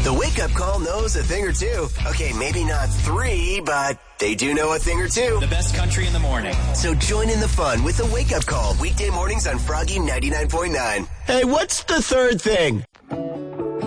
The wake-up call knows a thing or two. Okay, maybe not three, but they do know a thing or two. The best country in the morning. So join in the fun with the wake-up call. Weekday mornings on Froggy 99.9. Hey, what's the third thing?